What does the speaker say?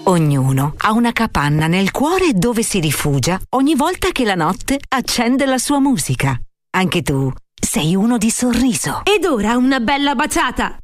Ognuno ha una capanna nel cuore dove si rifugia ogni volta che la notte accende la sua musica. Anche tu sei uno di sorriso. Ed ora una bella baciata!